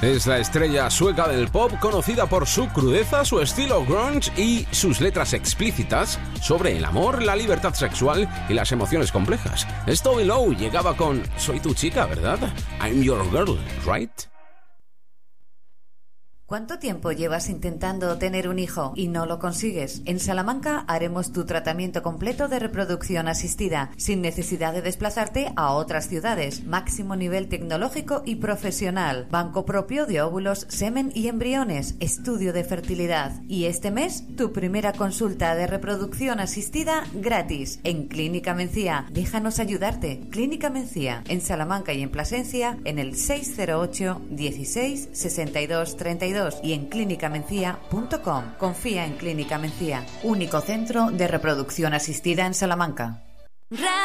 Es la estrella sueca del pop, conocida por su crudeza, su estilo grunge y sus letras explícitas sobre el amor, la libertad sexual y las emociones complejas. Tove Lo llegaba con Soy tu chica, ¿verdad? I'm your girl, right? ¿Cuánto tiempo llevas intentando tener un hijo y no lo consigues? En Salamanca haremos tu tratamiento completo de reproducción asistida, sin necesidad de desplazarte a otras ciudades. Máximo nivel tecnológico y profesional. Banco propio de óvulos, semen y embriones. Estudio de fertilidad. Y este mes, tu primera consulta de reproducción asistida gratis. En Clínica Mencía. Déjanos ayudarte. Clínica Mencía. En Salamanca y en Plasencia, en el 608 16 62 32. Y en clinicamencia.com. Confía en Clínica Mencía, único centro de reproducción asistida en Salamanca.